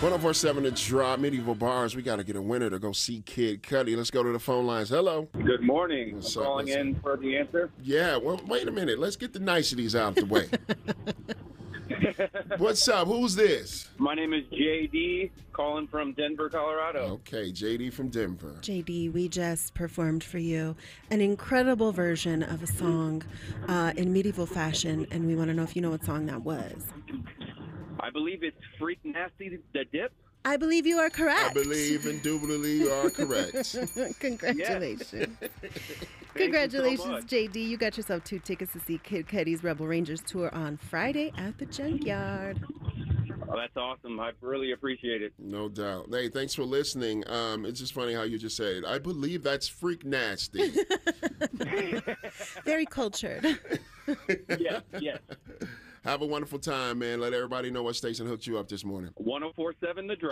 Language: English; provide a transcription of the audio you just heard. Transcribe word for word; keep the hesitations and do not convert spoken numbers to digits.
oh four seven The Drop, Medieval Bars. We got to get a winner to go see Kid Cudi. Let's go to the phone lines. Hello. Good morning. What's I'm up? calling What's in for the answer. Yeah, well, wait a minute. Let's get the niceties out of the way. What's up? Who's this? My name is J D, calling from Denver, Colorado. Okay, J D from Denver. J D, we just performed for you an incredible version of a song uh, in medieval fashion, and we want to know if you know what song that was. I believe it's Freak Nasty the Dip. I believe you are correct. I believe indubitably you are correct. Congratulations. Thank Congratulations, you so much. J D. You got yourself two tickets to see Kid Cudi's Rebel Rangers tour on Friday at the Junkyard. Oh, that's awesome. I really appreciate it. No doubt. Hey, thanks for listening. Um, it's just funny how you just said, I believe that's freak nasty. Very cultured. Yes, yes. Have a wonderful time, man. Let everybody know what station hooked you up this morning. one oh four seven The Drop.